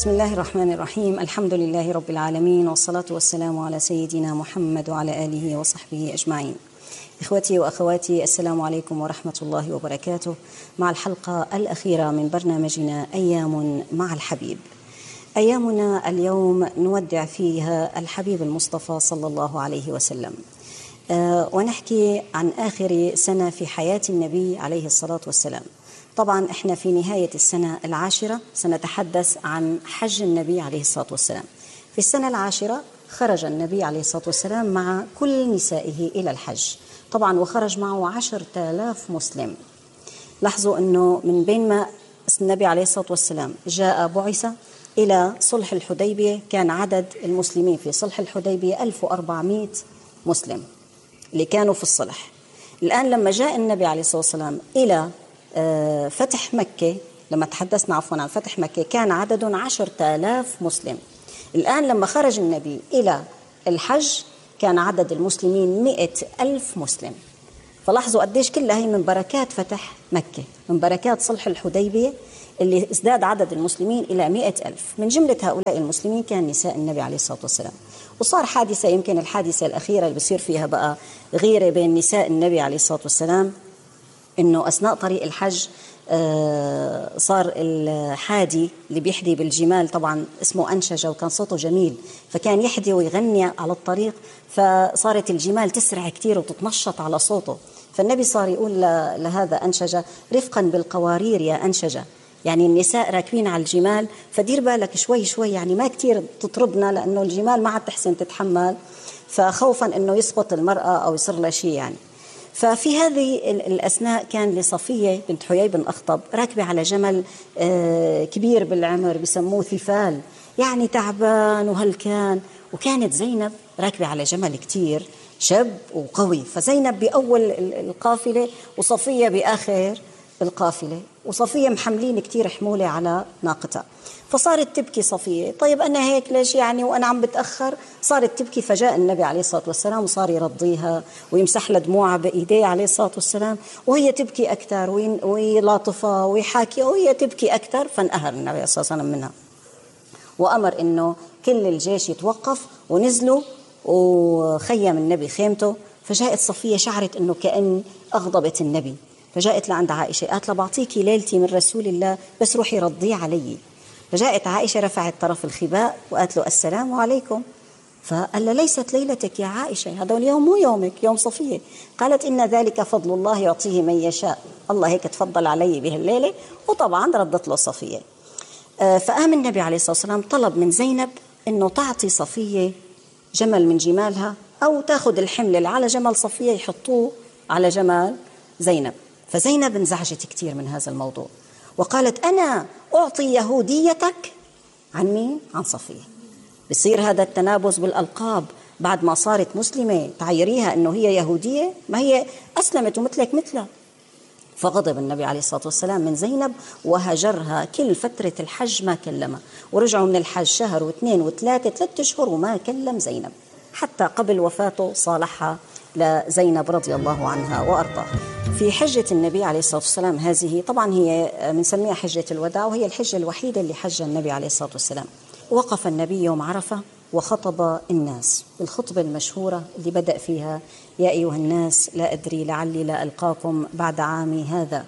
بسم الله الرحمن الرحيم. الحمد لله رب العالمين، والصلاة والسلام على سيدنا محمد وعلى آله وصحبه أجمعين. إخوتي وأخواتي، السلام عليكم ورحمة الله وبركاته، مع الحلقة الأخيرة من برنامجنا أيام مع الحبيب. أيامنا اليوم نودع فيها الحبيب المصطفى صلى الله عليه وسلم، ونحكي عن آخر سنة في حياة النبي عليه الصلاة والسلام. طبعا احنا في نهاية السنة العاشرة سنتحدث عن حج النبي عليه الصلاة والسلام. في السنة العاشرة خرج النبي عليه الصلاة والسلام مع كل نسائه إلى الحج، طبعا وخرج معه 10,000 مسلم. لاحظوا أنه من بين ما النبي عليه الصلاة والسلام جاء بعث إلى صلح الحديبية، كان عدد المسلمين في صلح الحديبية 1400 مسلم اللي كانوا في الصلح. الآن لما جاء النبي عليه الصلاة والسلام إلى فتح مكة، لما تحدثنا عن فتح مكة كان عدد 10,000 مسلم. الآن لما خرج النبي إلى الحج كان عدد المسلمين 100,000 مسلم. فلاحظوا قديش كلها هي من بركات فتح مكة، من بركات صلح الحديبية اللي ازداد عدد المسلمين إلى 100,000. من جملة هؤلاء المسلمين كان نساء النبي عليه الصلاة والسلام. وصار حادثة، يمكن الحادثة الأخيرة اللي بصير فيها بقى غيرة بين نساء النبي عليه الصلاة والسلام، إنه أثناء طريق الحج صار الحادي اللي بيحدي بالجمال، طبعا اسمه أنشجة وكان صوته جميل، فكان يحدي ويغني على الطريق، فصارت الجمال تسرع كتير وتتنشط على صوته. فالنبي صار يقول لهذا أنشجة: رفقا بالقوارير يا أنشجة، يعني النساء راكبين على الجمال، فدير بالك شوي شوي، يعني ما كتير تطربنا لأنه الجمال ما عاد تحسن تتحمل، فخوفا أنه يسقط المرأة أو يصير لها شيء يعني. ففي هذه الأثناء كان لصفية بنت حيي بن أخطب راكبة على جمل كبير بالعمر بسموه ثفال، يعني تعبان وهلكان، وكانت زينب راكبة على جمل كتير شاب وقوي، فزينب بأول القافلة وصفية بآخر القافلة، وصفية محملين كتير حمولة على ناقتها. فصارت تبكي صفية: طيب أنا هيك ليش يعني وأنا عم بتأخر؟ صارت تبكي، فجاء النبي عليه الصلاة والسلام وصار يرضيها ويمسح لها دموعها بإيديه عليه الصلاة والسلام، وهي تبكي أكثر ويلاطفها ويحاكي وهي تبكي أكثر. فانقهر النبي عليه الصلاة والسلام منها وأمر إنه كل الجيش يتوقف، ونزلوا وخيم النبي خيمته. فجاءت صفية شعرت إنه كأن أغضبت النبي، فجاءت لعند عائشة قالت لها: بعطيكي ليلتي من رسول الله، بس روحي رضيه علي. فجاءت عائشة رفعت طرف الخباء وقالت له: السلام عليكم. فقال لها: ليست ليلتك يا عائشة، هذا اليوم مو يومك، يوم صفية. قالت: إن ذلك فضل الله يعطيه من يشاء، الله هيك تفضل علي بهالليلة. وطبعا ردت له صفية. فقام النبي عليه الصلاة والسلام طلب من زينب إنه تعطي صفية جمل من جمالها، أو تأخذ الحمل اللي على جمل صفية يحطوه على جمال زينب. فزينب انزعجت كتير من هذا الموضوع وقالت: أنا أعطي يهوديتك؟ عن مين؟ عن صفية. بصير هذا التنابز بالألقاب بعد ما صارت مسلمة، تعيريها أنه هي يهودية؟ ما هي أسلمت ومثلك مثلها. فغضب النبي عليه الصلاة والسلام من زينب وهجرها كل فترة الحج، ما كلمها، ورجعوا من الحج شهر واثنين وثلاثة 3 أشهر وما كلم زينب، حتى قبل وفاته صالحها لزينب رضي الله عنها وأرضاها. في حجة النبي عليه الصلاة والسلام هذه طبعا هي بنسميها حجة الوداع، وهي الحجة الوحيدة اللي حجها النبي عليه الصلاة والسلام. وقف النبي يوم عرفة وخطب الناس بالخطبة المشهورة اللي بدأ فيها: يا أيها الناس لا أدري لعلي لا ألقاكم بعد عامي هذا.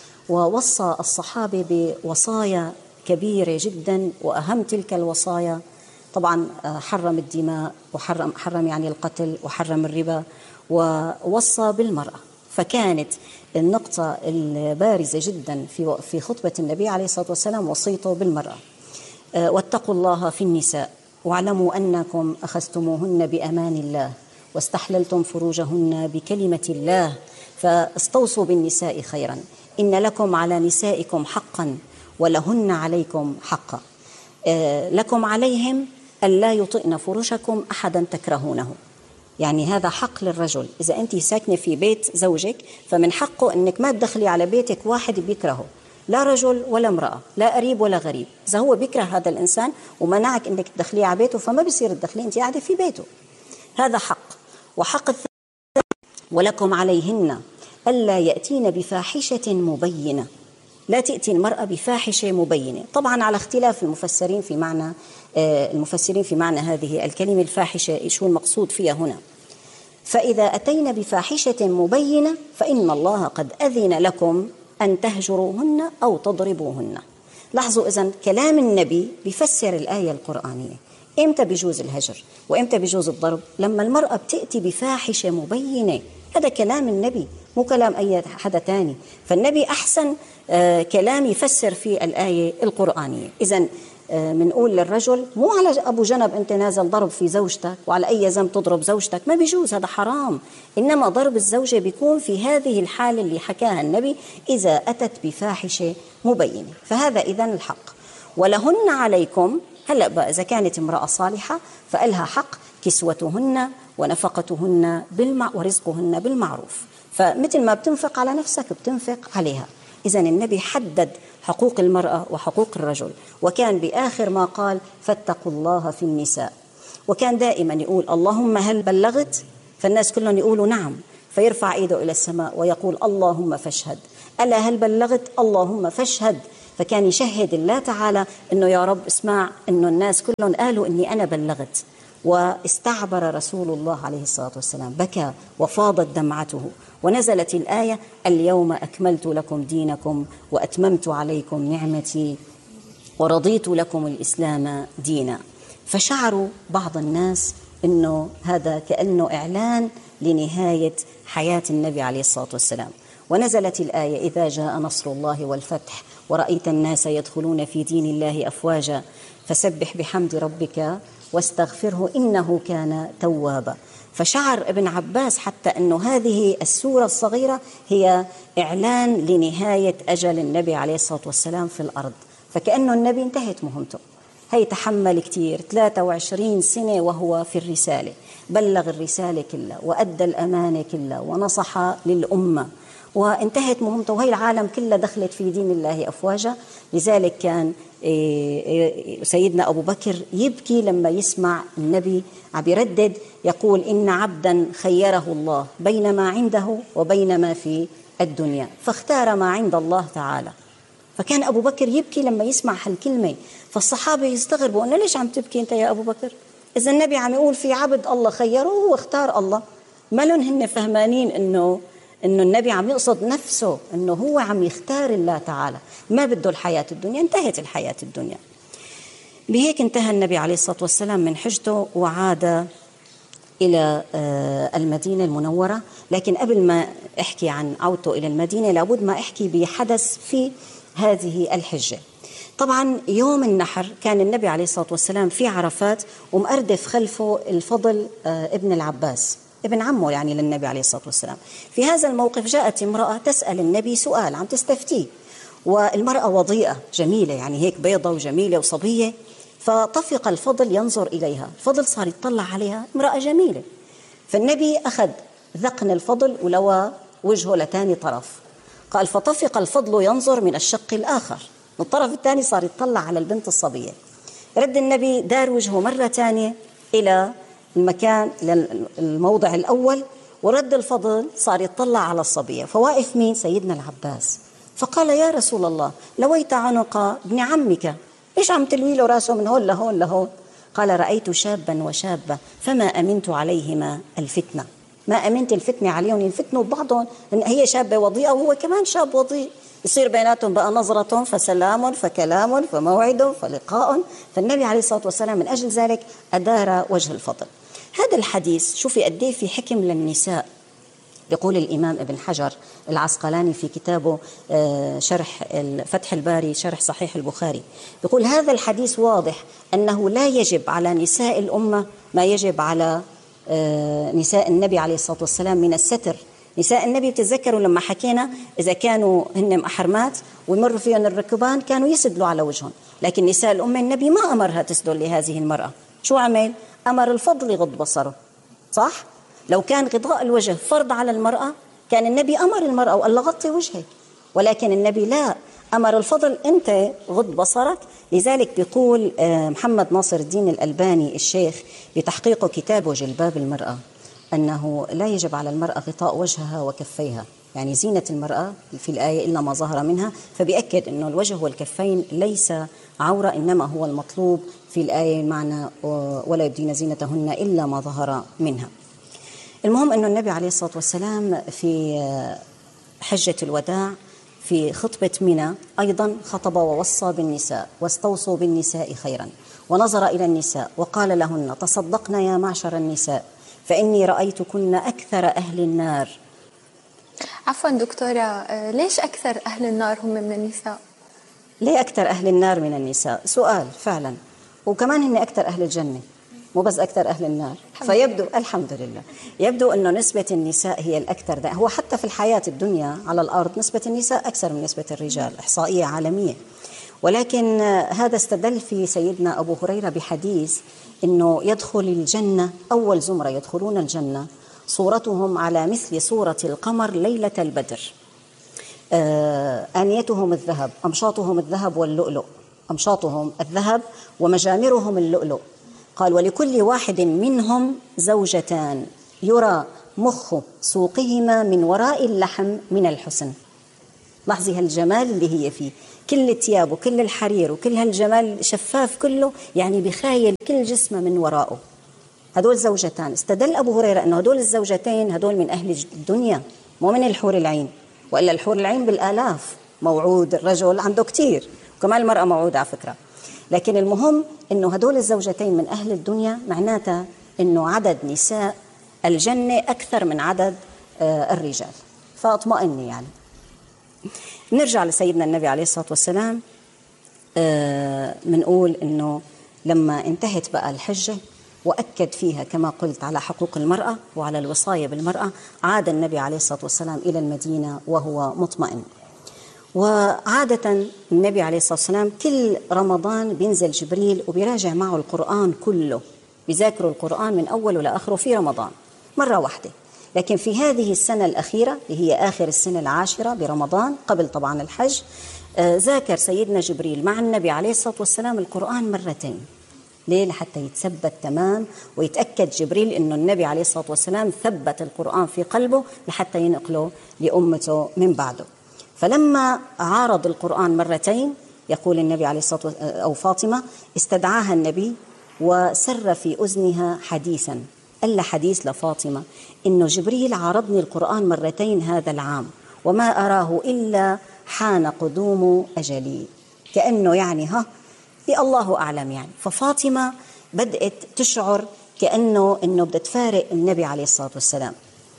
ووصى الصحابة بوصايا كبيرة جدا، وأهم تلك الوصايا طبعا حرم الدماء، وحرم يعني القتل، وحرم الربا، ووصى بالمرأة. فكانت النقطة البارزة جدا في خطبة النبي عليه الصلاة والسلام وصيته بالمرأة: واتقوا الله في النساء واعلموا أنكم أخذتموهن بأمان الله واستحللتم فروجهن بكلمة الله، فاستوصوا بالنساء خيرا، إن لكم على نسائكم حقا ولهن عليكم حقا، لكم عليهم ألا يطئن فرشكم أحدا تكرهونه. يعني هذا حق للرجل، إذا أنت ساكنة في بيت زوجك فمن حقه أنك ما تدخلي على بيتك واحد بيكرهه، لا رجل ولا امرأة، لا قريب ولا غريب. إذا هو بيكره هذا الإنسان ومنعك أنك تدخليه على بيته فما بيصير تدخليه، أنت قاعدة في بيته، هذا حق. وحق الثاني: ولكم عليهن ألا يأتين بفاحشة مبينة. لا تأتي المرأة بفاحشة مبينة. طبعا على اختلاف المفسرين في معنى هذه الكلمة الفاحشة، شو المقصود فيها هنا. فإذا أتينا بفاحشة مبينة فإن الله قد أذن لكم أن تهجروهن أو تضربوهن. لاحظوا إذن كلام النبي بيفسر الآية القرآنية. إمتى بيجوز الهجر وإمتى بيجوز الضرب؟ لما المرأة بتأتي بفاحشة مبينة. هذا كلام النبي مو كلام أي حدا تاني. فالنبي أحسن كلام يفسر في الآية القرآنية. إذن منقول للرجل مو على أبو جنب أنت نازل ضرب في زوجتك وعلى أي ذنب تضرب زوجتك، ما بيجوز، هذا حرام. إنما ضرب الزوجة بيكون في هذه الحالة اللي حكاها النبي إذا أتت بفاحشة مبينة. فهذا إذن الحق. ولهن عليكم، هلأ بقى إذا كانت امرأة صالحة فإلها حق كسوتهن ونفقتهن ورزقهن بالمعروف. فمثل ما بتنفق على نفسك بتنفق عليها. إذن النبي حدد حقوق المرأة وحقوق الرجل، وكان بآخر ما قال فاتقوا الله في النساء. وكان دائما يقول اللهم هل بلغت؟ فالناس كلهم يقولوا نعم، فيرفع ايده إلى السماء ويقول اللهم فاشهد. ألا هل بلغت؟ اللهم فاشهد. فكان يشهد الله تعالى أنه يا رب اسمع أنه الناس كلهم قالوا أني أنا بلغت. واستعبر رسول الله عليه الصلاة والسلام، بكى وفاضت دمعته، ونزلت الآية اليوم أكملت لكم دينكم وأتممت عليكم نعمتي ورضيت لكم الإسلام دينا. فشعروا بعض الناس أنه هذا كأنه إعلان لنهاية حياة النبي عليه الصلاة والسلام. ونزلت الآية إذا جاء نصر الله والفتح ورأيت الناس يدخلون في دين الله أفواجا فسبح بحمد ربك واستغفره إنه كان توابا. فشعر ابن عباس حتى أنه هذه السورة الصغيرة هي إعلان لنهاية أجل النبي عليه الصلاة والسلام في الأرض. فكأنه النبي انتهت مهمته. هي تحمل كتير 23 سنة وهو في الرسالة، بلغ الرسالة كلها وأدى الأمانة كلها ونصح للأمة وانتهت مهمته، وهي العالم كلها دخلت في دين الله أفواجا. لذلك كان سيدنا أبو بكر يبكي لما يسمع النبي عم يردد يقول إن عبدا خيره الله بين ما عنده وبين ما في الدنيا فاختار ما عند الله تعالى. فكان أبو بكر يبكي لما يسمع هالكلمة. فالصحابة يستغربوا أنه ليش عم تبكي أنت يا أبو بكر؟ إذا النبي عم يقول في عبد الله خيره وهو اختار الله. ما لهم هن فهمانين أنه النبي عم يقصد نفسه، أنه هو عم يختار الله تعالى، ما بده الحياة الدنيا، انتهت الحياة الدنيا. بهيك انتهى النبي عليه الصلاة والسلام من حجته وعاد إلى المدينة المنورة. لكن قبل ما أحكي عن عودته إلى المدينة لابد ما أحكي بحدث في هذه الحجة. طبعا يوم النحر كان النبي عليه الصلاة والسلام في عرفات ومأردف خلفه الفضل ابن العباس ابن عمه يعني للنبي عليه الصلاة والسلام. في هذا الموقف جاءت امرأة تسأل النبي سؤال، عم تستفتيه، والمرأة وضيئة جميلة يعني هيك بيضة وجميلة وصبية. فطفق الفضل ينظر إليها، الفضل صار يطلع عليها، امرأة جميلة. فالنبي أخذ ذقن الفضل ولوى وجهه لتاني طرف. قال فطفق الفضل ينظر من الشق الآخر، من الطرف الثاني صار يطلع على البنت الصبية. رد النبي دار وجهه مرة تانية إلى المكان الموضع الأول، ورد الفضل صار يطلع على الصبية. فواقف مين؟ سيدنا العباس. فقال يا رسول الله لويت عنق ابن عمك، إيش عم تلوي له راسه من هون لهون لهون؟ قال رأيت شابا وشابة فما أمنت عليهما الفتنة، ما أمنت الفتنة عليهم، ينفتنوا ببعضهم، هي شابة وضيئة وهو كمان شاب وضيء، يصير بيناتهم بقى نظرة فسلام فكلام فموعد فلقاء. فالنبي عليه الصلاة والسلام من أجل ذلك أدار وجه الفضل. هذا الحديث شوفي قديه في حكم للنساء. يقول الإمام ابن حجر العسقلاني في كتابه شرح فتح الباري شرح صحيح البخاري، يقول هذا الحديث واضح أنه لا يجب على نساء الأمة ما يجب على نساء النبي عليه الصلاة والسلام من الستر. نساء النبي بتتذكروا لما حكينا إذا كانوا هن محرمات ويمر فيهم الركبان كانوا يسدلوا على وجههم، لكن نساء الأمة النبي ما أمرها تسدل لهذه المرأة. شو عمل؟ أمر الفضل يغض بصره، صح؟ لو كان غطاء الوجه فرض على المرأة كان النبي أمر المرأة وقال لها غطي وجهك، ولكن النبي لا، أمر الفضل أنت غض بصرك. لذلك بيقول محمد ناصر الدين الألباني الشيخ بتحقيق كتابه جلباب المرأة أنه لا يجب على المرأة غطاء وجهها وكفيها، يعني زينة المرأة في الآية إلا ما ظهر منها، فبيأكد أنه الوجه والكفين ليس عورة، إنما هو المطلوب في الآية معنى ولا يبدين زينتهن إلا ما ظهر منها. المهم أنه النبي عليه الصلاة والسلام في حجة الوداع في خطبة منى أيضا خطب ووصى بالنساء: واستوصوا بالنساء خيرا، ونظر إلى النساء وقال لهن: تصدقن يا معشر النساء فإني رأيتكن أكثر أهل النار. عفوا دكتورة، ليش أكثر أهل النار هم من النساء؟ ليه أكثر أهل النار من النساء؟ سؤال فعلا. وكمان هن أكثر أهل الجنة، مو بس أكثر أهل النار. فيبدو الحمد لله يبدو أنه نسبة النساء هي الأكثر. ده هو حتى في الحياة الدنيا على الأرض نسبة النساء أكثر من نسبة الرجال، إحصائية عالمية. ولكن هذا استدل في سيدنا أبو هريرة بحديث أنه يدخل الجنة أول زمرة يدخلون الجنة صورتهم على مثل صورة القمر ليلة البدر، آنيتهم الذهب، أمشاطهم الذهب واللؤلؤ، أمشاطهم الذهب ومجامرهم اللؤلؤ. قال: ولكل واحد منهم زوجتان يرى مخ سوقهما من وراء اللحم من الحسن. لاحظي هالجمال اللي هي فيه، كل الثياب وكل الحرير وكل هالجمال شفاف كله، يعني بخايل كل جسمه من وراءه. هدول زوجتان. استدل أبو هريرة أنه هدول الزوجتين هدول من أهل الدنيا، مو من الحور العين، وإلا الحور العين بالآلاف، موعود الرجل عنده كتير، وكمان المرأة موعودة على فكرة. لكن المهم أنه هدول الزوجتين من أهل الدنيا، معناتها أنه عدد نساء الجنة أكثر من عدد الرجال. فاطمئني يعني. نرجع لسيدنا النبي عليه الصلاة والسلام. منقول أنه لما انتهت بقى الحجة وأكد فيها كما قلت على حقوق المرأة وعلى الوصاية بالمرأة، عاد النبي عليه الصلاة والسلام إلى المدينة وهو مطمئن. وعادة النبي عليه الصلاة والسلام كل رمضان بينزل جبريل وبيراجع معه القرآن كله، بيذاكروا القرآن من أوله لآخره في رمضان مرة واحدة. لكن في هذه السنة الأخيرة اللي هي آخر السنة العاشرة برمضان قبل طبعا الحج، ذاكر سيدنا جبريل مع النبي عليه الصلاة والسلام القرآن مرتين. ليه؟ لحتى يتثبت تمام ويتأكد جبريل أنه النبي عليه الصلاة والسلام ثبت القرآن في قلبه لحتى ينقله لأمته من بعده. فلما عارض القرآن مرتين، يقول النبي عليه الصلاة والسلام أو فاطمة استدعاها النبي وسر في أذنها حديثا. قال حديث لفاطمة إنه جبريل عارضني القرآن مرتين هذا العام وما أراه إلا حان قدوم أجلي، كأنه يعني الله أعلم يعني. ففاطمة بدأت تشعر كأنه بدها تفارق النبي عليه الصلاة والسلام.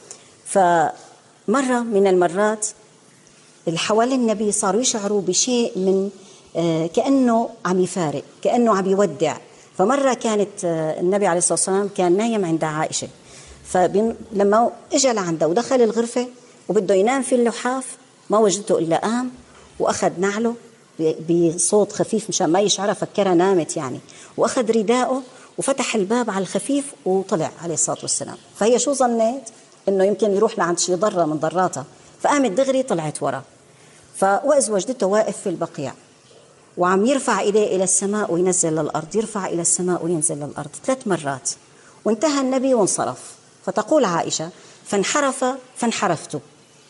فمرة من المرات اللي حوالين النبي صاروا يشعروا بشيء من كأنه عم يفارق، كأنه عم يودع. فمرة كانت النبي عليه الصلاة والسلام كان نايم عند عائشة، فلما اجى لعنده ودخل الغرفة وبده ينام في اللحاف ما وجدته إلا قام وأخذ نعله بصوت خفيف مشان ما يشعرها، فكرها نامت يعني، وأخذ رداءه وفتح الباب على الخفيف وطلع عليه الصلاة والسلام. فهي شو ظنت؟ إنه يمكن يروح لعند شي ضرة من ضراتها، فقامت دغري طلعت ورا. فوإذ وجدته واقف في البقيع وعم يرفع إيديه إلى السماء وينزل للأرض، يرفع إلى السماء وينزل للأرض 3 مرات. وانتهى النبي وانصرف. فتقول عائشة: فانحرف فانحرفت،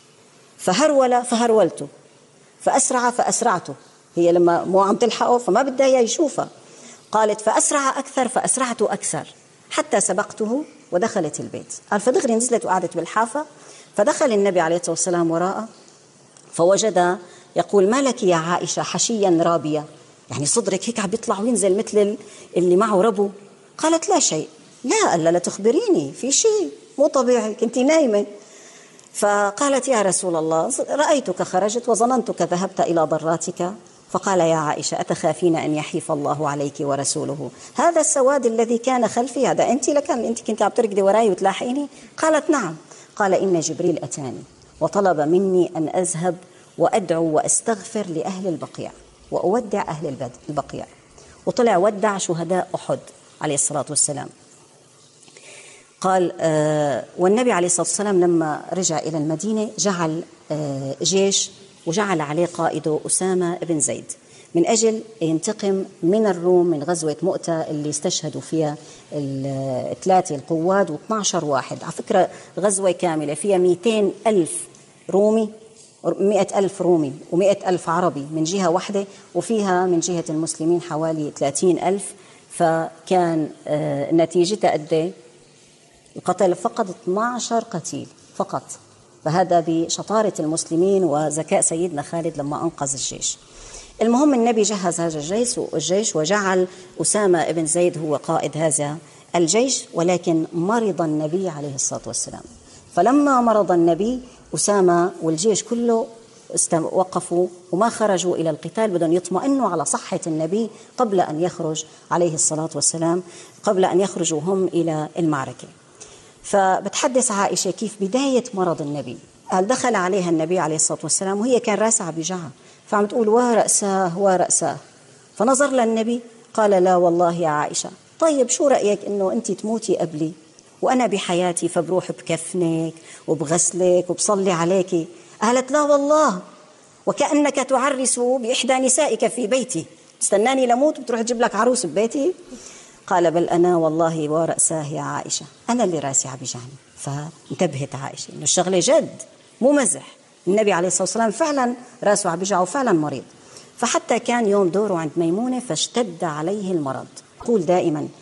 فهرول فهرولت، فأسرع فأسرعت. هي لما مو عم تلحقه فما بدها إياه يشوفها. قالت: فأسرع أكثر فأسرعت أكثر حتى سبقته ودخلت البيت. قال فدغري نزلت وقعدت بالحافة. فدخل النبي عليه الصلاة والسلام وراءه فوجد يقول: ما لك يا عائشة حشيا رابية، يعني صدرك هيك عم بيطلع وينزل مثل اللي معه ربو. قالت: لا شيء. لا، ألا لا تخبريني في شيء مو طبيعي، كنتي نايمة. فقالت: يا رسول الله رأيتك خرجت وظننتك ذهبت إلى ضراتك. فقال: يا عائشة أتخافين أن يحيف الله عليك ورسوله؟ هذا السواد الذي كان خلفي هذا أنت لكان أنت كنت عم تركضي وراي وتلاحقيني؟ قالت: نعم. قال: إن جبريل أتاني وطلب مني أن أذهب وأدعو وأستغفر لأهل البقيع وأودع أهل البقيع. وطلع ودع شهداء أحد عليه الصلاة والسلام. قال والنبي عليه الصلاة والسلام لما رجع إلى المدينة جعل جيش وجعل عليه قائده أسامة بن زيد من أجل ينتقم من الروم من غزوة مؤتة اللي استشهدوا فيها 3 القواد و12 واحد. على فكرة غزوة كاملة فيها 200,000 رومي، 100,000 رومي و100,000 عربي من جهة واحدة، وفيها من جهة المسلمين حوالي 30,000. فكان نتيجتها قد ايه؟ القتل فقط 12 قتيل فقط. فهذا بشطارة المسلمين وذكاء سيدنا خالد لما أنقذ الجيش. المهم النبي جهز هذا الجيش وجعل أسامة بن زيد هو قائد هذا الجيش، ولكن مرض النبي عليه الصلاة والسلام. فلما مرض النبي أسامة والجيش كله وقفوا وما خرجوا إلى القتال، بدهم يطمئنوا على صحة النبي قبل أن يخرج عليه الصلاة والسلام، قبل أن يخرجوا هم إلى المعركة. فبتحدث عائشة كيف بداية مرض النبي. قال دخل عليها النبي عليه الصلاة والسلام وهي كان راسها بجعها، فعم تقول ورأساه ورأساه. فنظر للنبي قال لا والله يا عائشة، طيب شو رأيك إنه أنت تموتي قبلي وأنا بحياتي، فبروح بكفنك وبغسلك وبصلي عليك. قالت لا والله، وكأنك تعرس بإحدى نسائك في بيتي، استناني لموت وتروح تجيب لك عروس ببيتي. قال بل أنا والله ورأساه يا عائشة، أنا اللي راسي عم بيجعني. فانتبهت عائشة إنه الشغلة جد مو مزح، النبي عليه الصلاة والسلام فعلا راسه عم بيجعه وفعلا مريض. فحتى كان يوم دوره عند ميمونة فاشتد عليه المرض. قول دائما